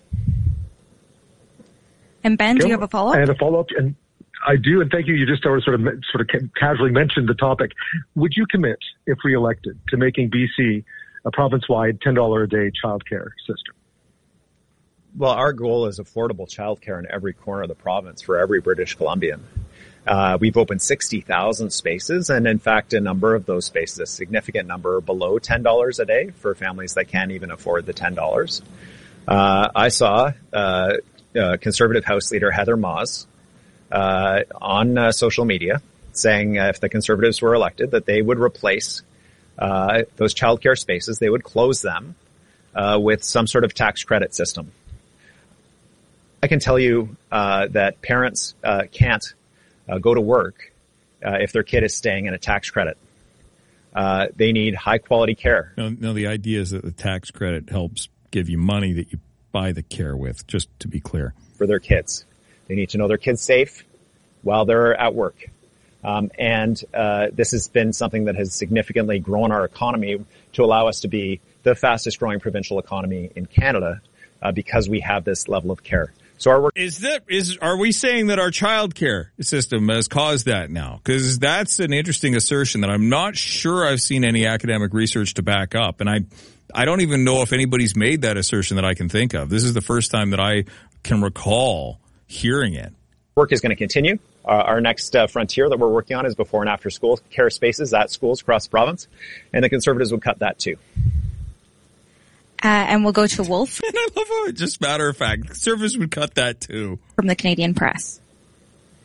And Ben, do you have a follow-up? I have a follow-up, and I do, and thank you. You just sort of casually mentioned the topic. Would you commit, if reelected, to making BC a province-wide $10 a day childcare system? Well, our goal is affordable childcare in every corner of the province for every British Columbian. We've opened 60,000 spaces, and in fact, a number of those spaces, a significant number, are below $10 a day for families that can't even afford the $10. I saw Conservative House Leader Heather Maas on social media saying if the Conservatives were elected, that they would replace those childcare spaces, they would close them with some sort of tax credit system. I can tell you that parents can't go to work if their kid is staying in a tax credit. They need high quality care. No, the idea is that the tax credit helps give you money that you buy the care with, just to be clear. For their kids. They need to know their kid's safe while they're at work. And this has been something that has significantly grown our economy to allow us to be the fastest growing provincial economy in Canada because we have this level of care. So our work are we saying that our childcare system has caused that now? Because that's an interesting assertion that I'm not sure I've seen any academic research to back up. And I don't even know if anybody's made that assertion that I can think of. This is the first time that I can recall hearing it. Work is going to continue. Our next frontier that we're working on is before and after school care spaces at schools across the province. And the Conservatives would cut that too. And we'll go to Wolf. And I love how, just matter of fact, Conservatives would cut that too. From the Canadian Press.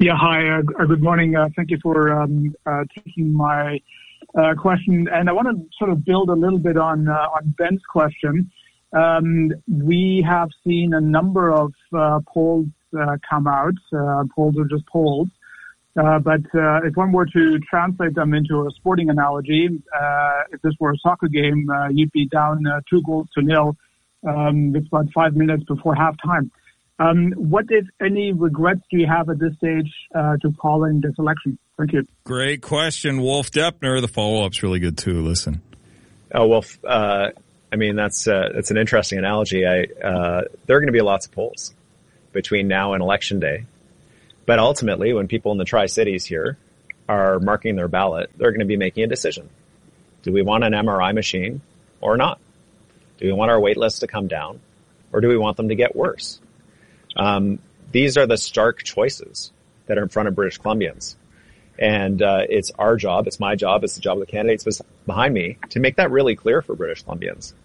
Yeah, hi. Good morning. Thank you for taking my question. And I want to sort of build a little bit on Ben's question. We have seen a number of polls come out. Polls are just polls. But if one were to translate them into a sporting analogy, if this were a soccer game, you'd be down 2-0. It's about 5 minutes before halftime. What, if any, regrets do you have at this stage to calling this election? Thank you. Great question, Wolf Deppner. The follow-up's really good too. Listen. Oh, Wolf. I mean, that's an interesting analogy. There are going to be lots of polls between now and Election Day. But ultimately, when people in the Tri-Cities here are marking their ballot, they're going to be making a decision. Do we want an MRI machine or not? Do we want our wait lists to come down, or do we want them to get worse? These are the stark choices that are in front of British Columbians. And it's our job, it's my job, it's the job of the candidates behind me to make that really clear for British Columbians.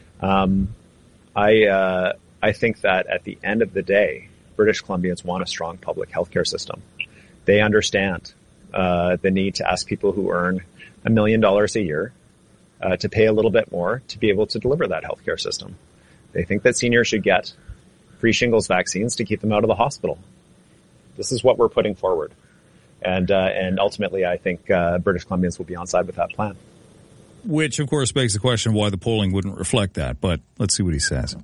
I think that at the end of the day, British Columbians want a strong public healthcare system. They understand the need to ask people who earn $1 million a year to pay a little bit more to be able to deliver that healthcare system. They think that seniors should get free shingles vaccines to keep them out of the hospital. This is what we're putting forward. And ultimately, I think British Columbians will be on side with that plan. Which, of course, begs the question why the polling wouldn't reflect that. But let's see what he says.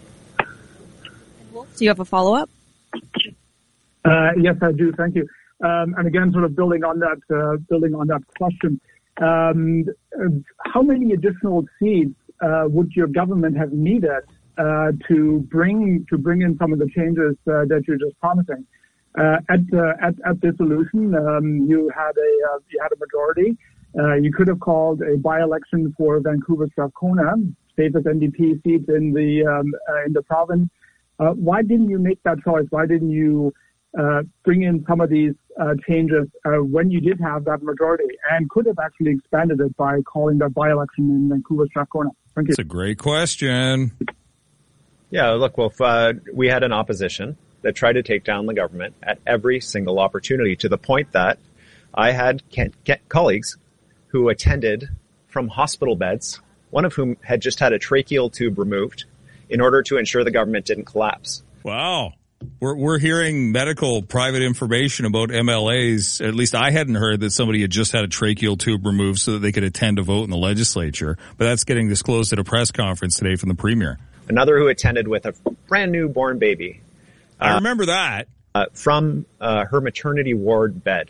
Do you have a follow-up? Yes, I do. Thank you. And again, sort of building on that question, how many additional seats would your government have needed to bring in some of the changes that you're just promising? At dissolution, you had a majority. You could have called a by-election for Vancouver Strathcona, safest NDP seat in the province. Why didn't you make that choice? Why didn't you bring in some of these changes when you did have that majority, and could have actually expanded it by calling that by-election in Vancouver Strathcona? Thank you. That's a great question. Yeah, look, Wolf, we had an opposition that tried to take down the government at every single opportunity, to the point that I had colleagues who attended from hospital beds, one of whom had just had a tracheal tube removed in order to ensure the government didn't collapse. Wow. We're hearing medical private information about MLAs. At least I hadn't heard that somebody had just had a tracheal tube removed so that they could attend a vote in the legislature. But that's getting disclosed at a press conference today from the Premier. Another who attended with a brand new born baby. I remember that. From her maternity ward bed.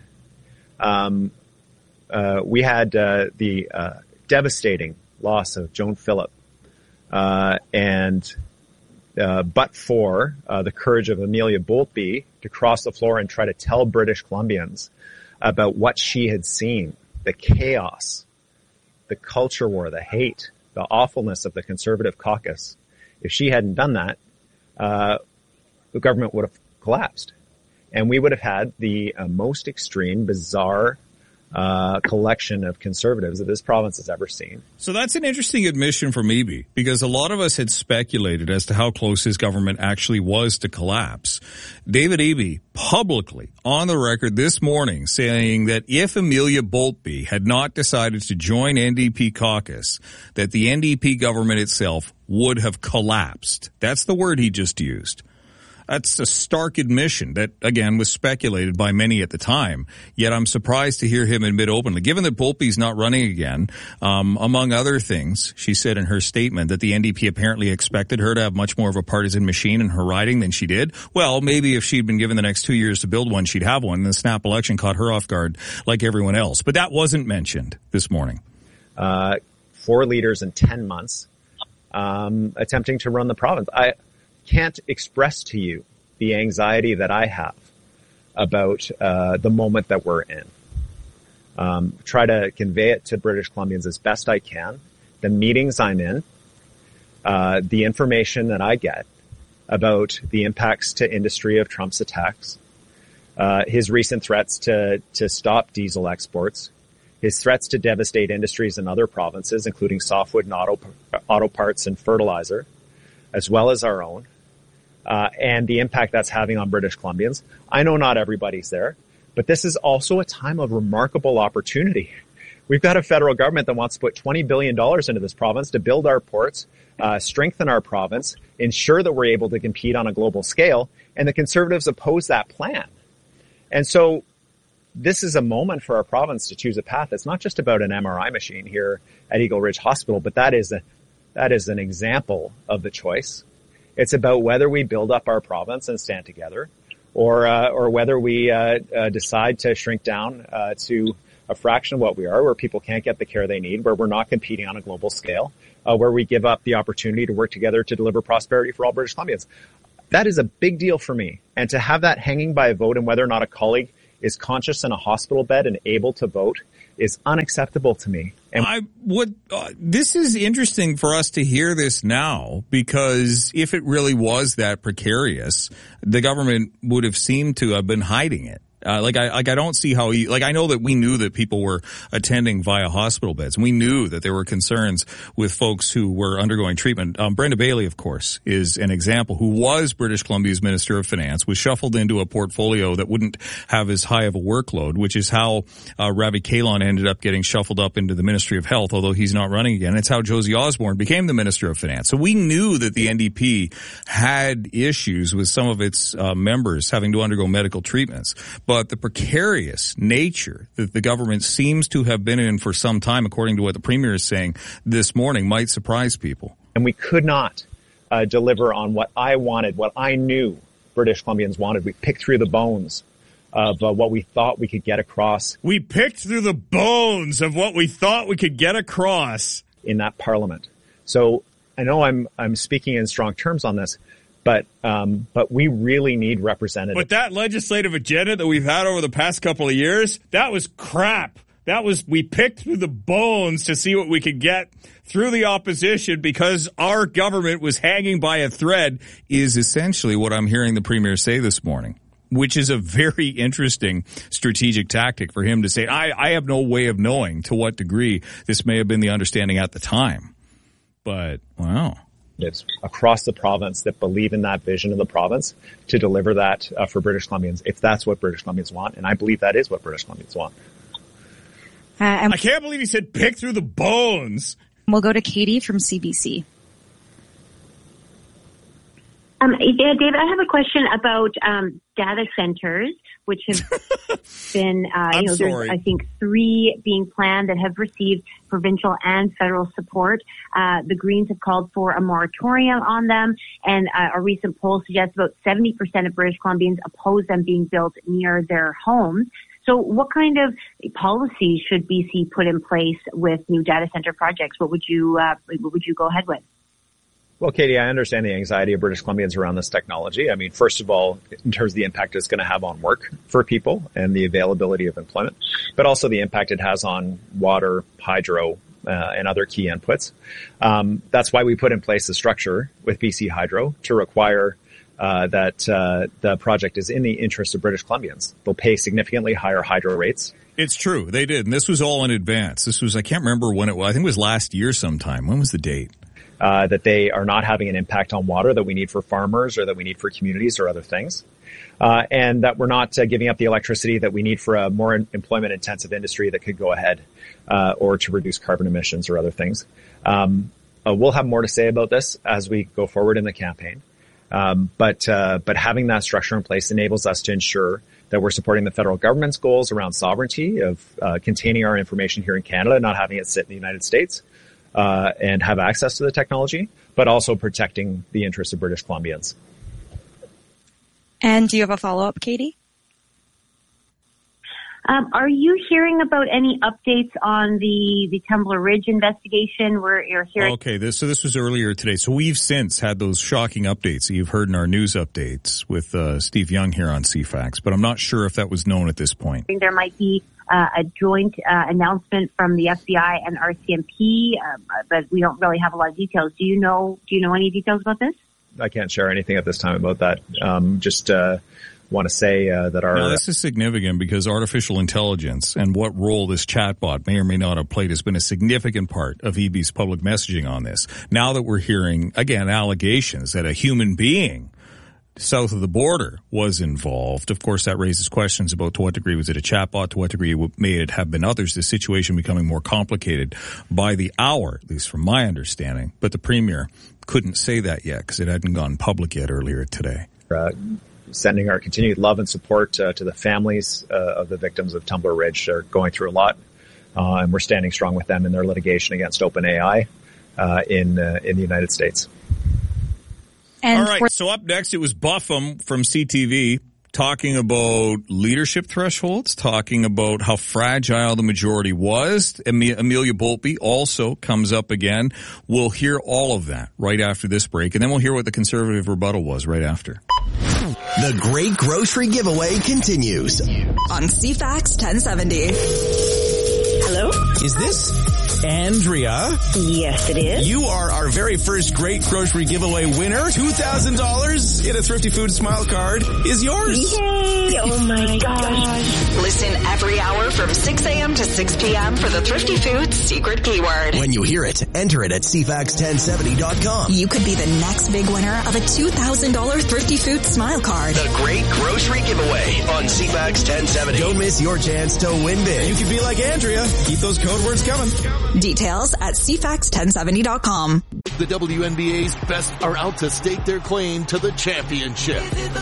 We had the devastating loss of Joan Phillip. But for the courage of Amelia Boltby to cross the floor and try to tell British Columbians about what she had seen, the chaos, the culture war, the hate, the awfulness of the Conservative caucus. If she hadn't done that, the government would have collapsed. And we would have had the most extreme, bizarre collection of Conservatives that this province has ever seen. So that's an interesting admission from Eby, because a lot of us had speculated as to how close his government actually was to collapse. David Eby publicly on the record this morning saying that if Amelia Boltby had not decided to join NDP caucus, that the NDP government itself would have collapsed. That's the word he just used. That's a stark admission that, again, was speculated by many at the time. Yet I'm surprised to hear him admit openly. Given that Boltby's not running again, among other things, she said in her statement that the NDP apparently expected her to have much more of a partisan machine in her riding than she did. Well, maybe if she'd been given the next 2 years to build one, she'd have one. And the snap election caught her off guard like everyone else. But that wasn't mentioned this morning. 4 leaders in 10 months attempting to run the province. I can't express to you the anxiety that I have about the moment that we're in. Try to convey it to British Columbians as best I can. The meetings I'm in, the information that I get about the impacts to industry of Trump's attacks, his recent threats to stop diesel exports, his threats to devastate industries in other provinces, including softwood and auto parts and fertilizer, as well as our own, and the impact that's having on British Columbians. I know not everybody's there. But this is also a time of remarkable opportunity. We've got a federal government that wants to put $20 billion into this province to build our ports, strengthen our province, ensure that we're able to compete on a global scale. And the Conservatives oppose that plan. And so this is a moment for our province to choose a path. It's not just about an MRI machine here at Eagle Ridge Hospital, but that is an example of the choice. It's about whether we build up our province and stand together, or whether we decide to shrink down to a fraction of what we are, where people can't get the care they need, where we're not competing on a global scale, where we give up the opportunity to work together to deliver prosperity for all British Columbians. That is a big deal for me. And to have that hanging by a vote and whether or not a colleague is conscious in a hospital bed and able to vote is unacceptable to me. And this is interesting for us to hear this now, because if it really was that precarious, the government would have seemed to have been hiding it. I don't see how I know that we knew that people were attending via hospital beds. We knew that there were concerns with folks who were undergoing treatment. Brenda Bailey, of course, is an example, who was British Columbia's Minister of Finance, was shuffled into a portfolio that wouldn't have as high of a workload, which is how Ravi Kahlon ended up getting shuffled up into the Ministry of Health, although he's not running again. It's how Josie Osborne became the Minister of Finance. So we knew that the NDP had issues with some of its members having to undergo medical treatments. But the precarious nature that the government seems to have been in for some time, according to what the Premier is saying this morning, might surprise people. And we could not deliver on what I wanted, what I knew British Columbians wanted. We picked through the bones of what we thought we could get across. We picked through the bones of what we thought we could get across in that parliament. So I know I'm speaking in strong terms on this, but we really need representatives. But that legislative agenda that we've had over the past couple of years, that was crap. We picked through the bones to see what we could get through the opposition because our government was hanging by a thread, is essentially what I'm hearing the Premier say this morning, which is a very interesting strategic tactic for him to say. I have no way of knowing to what degree this may have been the understanding at the time. But, wow. It's across the province that believe in that vision of the province to deliver that for British Columbians, if that's what British Columbians want. And I believe that is what British Columbians want. I can't believe he said pick through the bones. We'll go to Katie from CBC. Yeah, David, I have a question about data centers, which have been, there's, I think, 3 being planned that have received provincial and federal support. The Greens have called for a moratorium on them, and a recent poll suggests about 70% of British Columbians oppose them being built near their homes. So what kind of policies should BC put in place with new data center projects? What would you go ahead with? Well, Katie, I understand the anxiety of British Columbians around this technology. I mean, first of all, in terms of the impact it's going to have on work for people and the availability of employment, but also the impact it has on water, hydro, and other key inputs. That's why we put in place the structure with BC Hydro to require that the project is in the interest of British Columbians. They'll pay significantly higher hydro rates. It's true. They did. And this was all in advance. This was, I can't remember when it was. I think it was last year sometime. When was the date? That they are not having an impact on water that we need for farmers or that we need for communities or other things. And that we're not giving up the electricity that we need for a more employment-intensive industry that could go ahead or to reduce carbon emissions or other things. We'll have more to say about this as we go forward in the campaign. But having that structure in place enables us to ensure that we're supporting the federal government's goals around sovereignty of containing our information here in Canada, not having it sit in the United States. And have access to the technology, but also protecting the interests of British Columbians. And do you have a follow-up, Katie? Are you hearing about any updates on the Tumbler Ridge investigation where you're hearing? Okay, this was earlier today. So we've since had those shocking updates that you've heard in our news updates with Steve Young here on CFAX, but I'm not sure if that was known at this point. There might be a joint announcement from the FBI and RCMP, but we don't really have a lot of details. Do you know any details about this? I can't share anything at this time about that. Just want to say that our... Now, this is significant because artificial intelligence and what role this chatbot may or may not have played has been a significant part of EB's public messaging on this. Now that we're hearing, again, allegations that a human being south of the border was involved. Of course, that raises questions about to what degree was it a chatbot, to what degree may it have been others. The situation becoming more complicated by the hour, at least from my understanding. But the Premier couldn't say that yet because it hadn't gone public yet earlier today. Sending our continued love and support to the families of the victims of Tumbler Ridge. They're going through a lot, and we're standing strong with them in their litigation against OpenAI in the United States. And all right, so up next, it was Buffum from CTV talking about leadership thresholds, talking about how fragile the majority was. Amelia Boltby also comes up again. We'll hear all of that right after this break, and then we'll hear what the Conservative rebuttal was right after. The Great Grocery Giveaway continues on CFAX 1070. Hello? Is this Andrea? Yes, it is. You are our very first Great Grocery Giveaway winner. $2,000 in a Thrifty Foods Smile Card is yours. Yay! Oh my gosh. Listen every hour from 6 a.m. to 6 p.m. for the Thrifty Foods secret keyword. When you hear it, enter it at CFAX1070.com. You could be the next big winner of a $2,000 Thrifty Foods Smile Card. The Great Grocery Giveaway on CFAX 1070. Don't miss your chance to win big. You could be like Andrea. Keep those code words coming. Details at CFAX1070.com. The WNBA's best are out to stake their claim to the championship.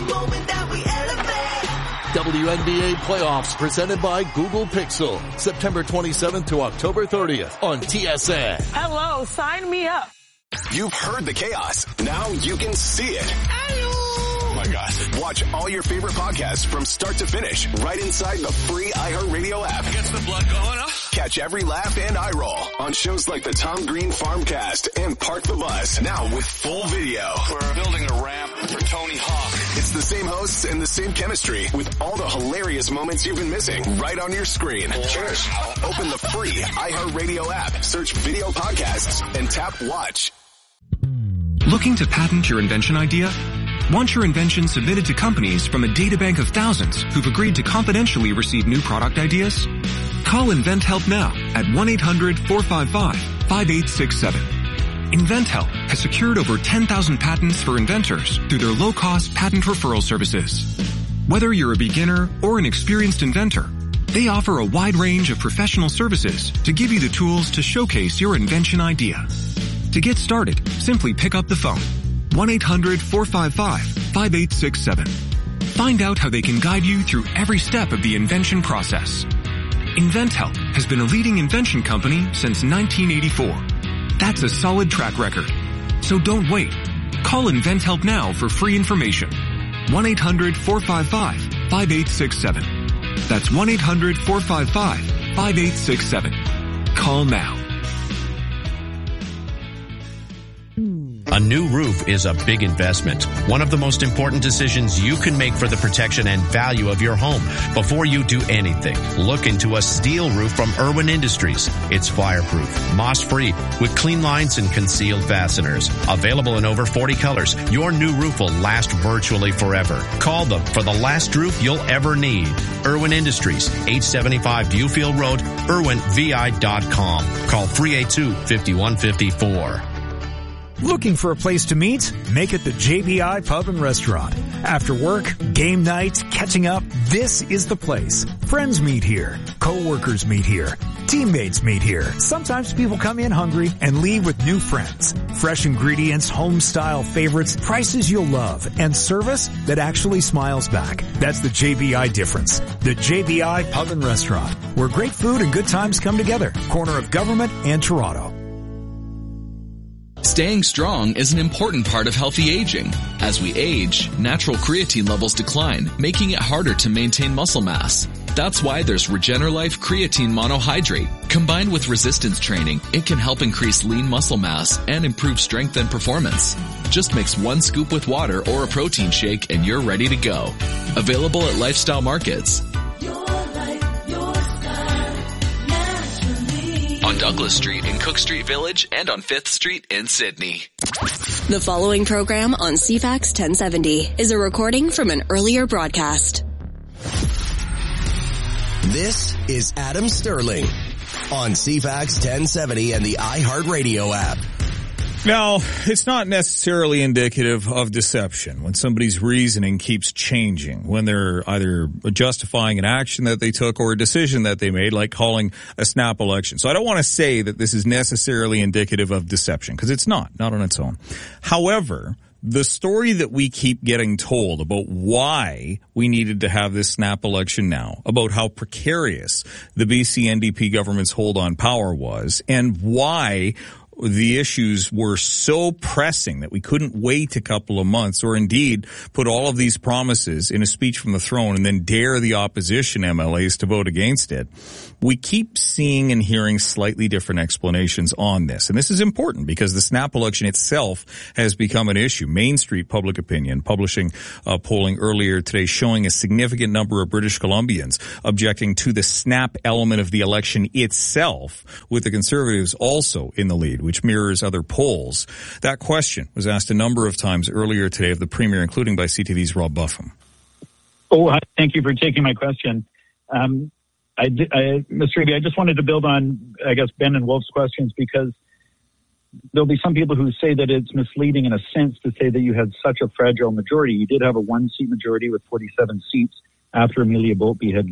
WNBA playoffs presented by Google Pixel. September 27th to October 30th on TSN. Hello, sign me up. You've heard the chaos. Now you can see it. Oh my God. Watch all your favorite podcasts from start to finish right inside the free iHeartRadio app. Gets the blood going up. Catch every laugh and eye roll on shows like the Tom Green Farmcast and Park the Bus. Now with full video. We're building a ramp for Tony Hawk. It's the same hosts and the same chemistry with all the hilarious moments you've been missing right on your screen. Cheers. Open the free iHeartRadio app, search video podcasts, and tap watch. Looking to patent your invention idea? Want your invention submitted to companies from a databank of thousands who've agreed to confidentially receive new product ideas? Call InventHelp now at 1-800-455-5867. InventHelp has secured over 10,000 patents for inventors through their low-cost patent referral services. Whether you're a beginner or an experienced inventor, they offer a wide range of professional services to give you the tools to showcase your invention idea. To get started, simply pick up the phone. 1-800-455-5867. Find out how they can guide you through every step of the invention process. InventHelp has been a leading invention company since 1984. That's a solid track record. So don't wait. Call InventHelp now for free information. 1-800-455-5867. That's 1-800-455-5867. Call now. A new roof is a big investment. One of the most important decisions you can make for the protection and value of your home. Before you do anything, look into a steel roof from Irwin Industries. It's fireproof, moss-free, with clean lines and concealed fasteners. Available in over 40 colors, your new roof will last virtually forever. Call them for the last roof you'll ever need. Irwin Industries, 875 Viewfield Road, IrwinVI.com. Call 382-5154. Looking for a place to meet? Make it the JBI Pub and Restaurant. After work, game nights, catching up, this is the place. Friends meet here. Co-workers meet here. Teammates meet here. Sometimes people come in hungry and leave with new friends. Fresh ingredients, home-style favorites, prices you'll love, and service that actually smiles back. That's the JBI difference. The JBI Pub and Restaurant, where great food and good times come together. Corner of Government and Toronto. Staying strong is an important part of healthy aging. As we age, natural creatine levels decline, making it harder to maintain muscle mass. That's why there's Regenerlife Creatine Monohydrate. Combined with resistance training, it can help increase lean muscle mass and improve strength and performance. Just mix 1 scoop with water or a protein shake and you're ready to go. Available at Lifestyle Markets. On Douglas Street in Cook Street Village and on 5th Street in Sydney. The following program on CFAX 1070 is a recording from an earlier broadcast. This is Adam Sterling on CFAX 1070 and the iHeartRadio app. Now, it's not necessarily indicative of deception when somebody's reasoning keeps changing, when they're either justifying an action that they took or a decision that they made, like calling a snap election. So I don't want to say that this is necessarily indicative of deception, because it's not on its own. However, the story that we keep getting told about why we needed to have this snap election now, about how precarious the BC NDP government's hold on power was, and why the issues were so pressing that we couldn't wait a couple of months, or indeed put all of these promises in a speech from the throne and then dare the opposition MLAs to vote against it. We keep seeing and hearing slightly different explanations on this. And this is important because the snap election itself has become an issue. Main Street Public Opinion publishing polling earlier today showing a significant number of British Columbians objecting to the snap element of the election itself, with the Conservatives also in the lead, which mirrors other polls. That question was asked a number of times earlier today of the Premier, including by CTV's Rob Buffum. Oh, thank you for taking my question. Mr. Eby, I just wanted to build on, I guess, Ben and Wolf's questions, because there'll be some people who say that it's misleading in a sense to say that you had such a fragile majority. You did have a one-seat majority with 47 seats after Amelia Boltby